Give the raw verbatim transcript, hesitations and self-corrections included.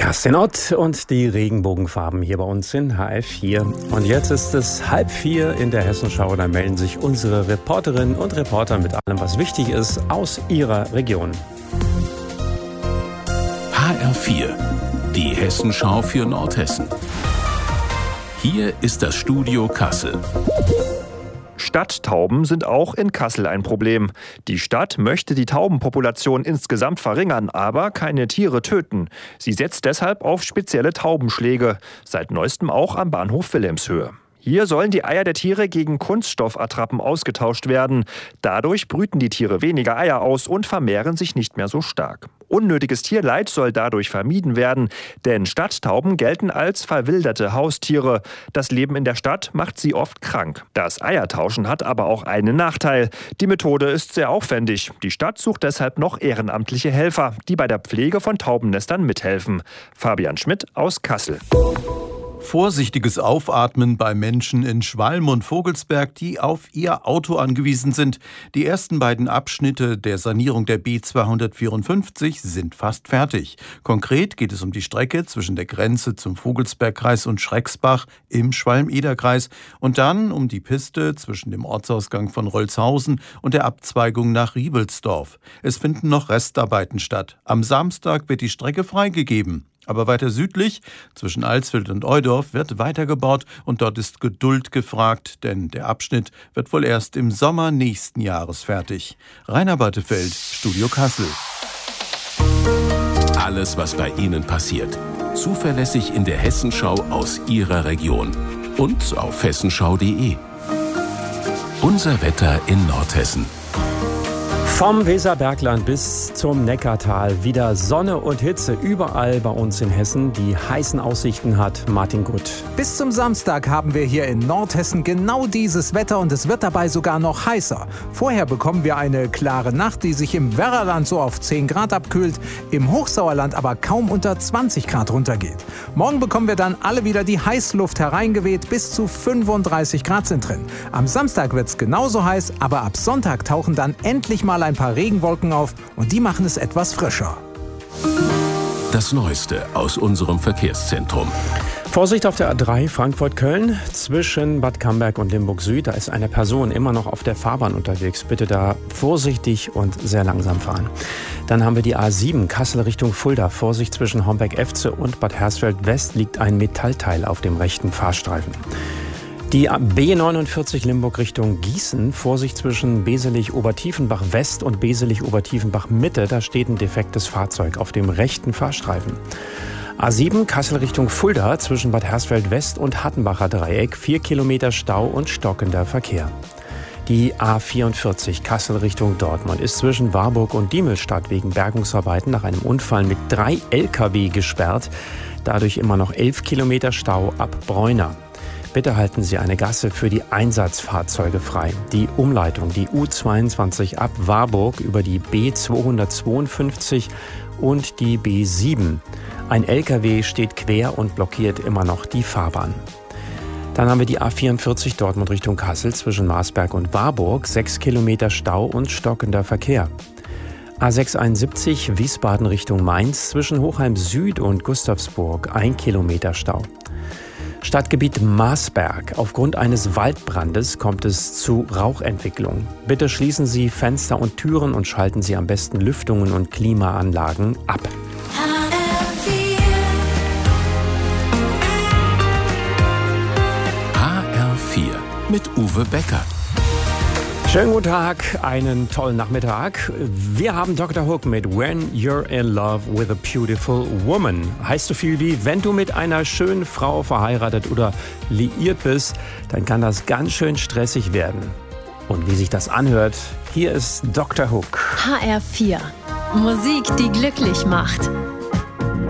Kerstin Ott und die Regenbogenfarben hier bei uns in H R vier. Und jetzt ist es halb vier in der Hessenschau. Da melden sich unsere Reporterinnen und Reporter mit allem, was wichtig ist, aus ihrer Region. H R vier, die Hessenschau für Nordhessen. Hier ist das Studio Kassel. Stadttauben sind auch in Kassel ein Problem. Die Stadt möchte die Taubenpopulation insgesamt verringern, aber keine Tiere töten. Sie setzt deshalb auf spezielle Taubenschläge, seit neuestem auch am Bahnhof Wilhelmshöhe. Hier sollen die Eier der Tiere gegen Kunststoffattrappen ausgetauscht werden. Dadurch brüten die Tiere weniger Eier aus und vermehren sich nicht mehr so stark. Unnötiges Tierleid soll dadurch vermieden werden, denn Stadttauben gelten als verwilderte Haustiere. Das Leben in der Stadt macht sie oft krank. Das Eiertauschen hat aber auch einen Nachteil. Die Methode ist sehr aufwendig. Die Stadt sucht deshalb noch ehrenamtliche Helfer, die bei der Pflege von Taubennestern mithelfen. Fabian Schmidt aus Kassel. Vorsichtiges Aufatmen bei Menschen in Schwalm und Vogelsberg, die auf ihr Auto angewiesen sind. Die ersten beiden Abschnitte der Sanierung der B zweihundertvierundfünfzig sind fast fertig. Konkret geht es um die Strecke zwischen der Grenze zum Vogelsbergkreis und Schrecksbach im Schwalm-Eder-Kreis und dann um die Piste zwischen dem Ortsausgang von Rolzhausen und der Abzweigung nach Riebelsdorf. Es finden noch Restarbeiten statt. Am Samstag wird die Strecke freigegeben. Aber weiter südlich, zwischen Alsfeld und Eudorf, wird weitergebaut und dort ist Geduld gefragt, denn der Abschnitt wird wohl erst im Sommer nächsten Jahres fertig. Rainer Bartefeld, Studio Kassel. Alles, was bei Ihnen passiert, zuverlässig in der Hessenschau aus Ihrer Region und auf hessenschau punkt de. Unser Wetter in Nordhessen. Vom Weserbergland bis zum Neckartal wieder Sonne und Hitze überall bei uns in Hessen. Die heißen Aussichten hat Martin Gutt. Bis zum Samstag haben wir hier in Nordhessen genau dieses Wetter und es wird dabei sogar noch heißer. Vorher bekommen wir eine klare Nacht, die sich im Werraland so auf zehn Grad abkühlt, im Hochsauerland aber kaum unter zwanzig Grad runtergeht. Morgen bekommen wir dann alle wieder die Heißluft hereingeweht, bis zu fünfunddreißig Grad sind drin. Am Samstag wird es genauso heiß, aber ab Sonntag tauchen dann endlich mal ein paar Regenwolken auf und die machen es etwas frischer. Das Neueste aus unserem Verkehrszentrum. Vorsicht auf der A drei Frankfurt-Köln zwischen Bad Camberg und Limburg Süd. Da ist eine Person immer noch auf der Fahrbahn unterwegs. Bitte da vorsichtig und sehr langsam fahren. Dann haben wir die A sieben Kassel Richtung Fulda. Vorsicht zwischen Homberg-Efze und Bad Hersfeld West liegt ein Metallteil auf dem rechten Fahrstreifen. Die B neunundvierzig Limburg Richtung Gießen, Vorsicht zwischen Beselich-Obertiefenbach West und Beselich-Obertiefenbach Mitte, da steht ein defektes Fahrzeug auf dem rechten Fahrstreifen. A sieben Kassel Richtung Fulda, zwischen Bad Hersfeld West und Hattenbacher Dreieck, vier Kilometer Stau und stockender Verkehr. Die A vierundvierzig Kassel Richtung Dortmund ist zwischen Warburg und Diemelstadt wegen Bergungsarbeiten nach einem Unfall mit drei L K W gesperrt, dadurch immer noch elf Kilometer Stau ab Bräuna. Bitte halten Sie eine Gasse für die Einsatzfahrzeuge frei. Die Umleitung, die U zweiundzwanzig ab Warburg über die B zweihundertzweiundfünfzig und die B sieben. Ein L K W steht quer und blockiert immer noch die Fahrbahn. Dann haben wir die A vierundvierzig Dortmund Richtung Kassel zwischen Marsberg und Warburg, sechs Kilometer Stau und stockender Verkehr. A sechshunderteinundsiebzig Wiesbaden Richtung Mainz zwischen Hochheim Süd und Gustavsburg, ein Kilometer Stau. Stadtgebiet Marsberg. Aufgrund eines Waldbrandes kommt es zu Rauchentwicklung. Bitte schließen Sie Fenster und Türen und schalten Sie am besten Lüftungen und Klimaanlagen ab. H R vier mit Uwe Becker. Schönen guten Tag, einen tollen Nachmittag. Wir haben Doktor Hook mit When You're in Love with a Beautiful Woman. Heißt so viel wie, wenn du mit einer schönen Frau verheiratet oder liiert bist, dann kann das ganz schön stressig werden. Und wie sich das anhört, hier ist Doktor Hook. H R vier. Musik, die glücklich macht.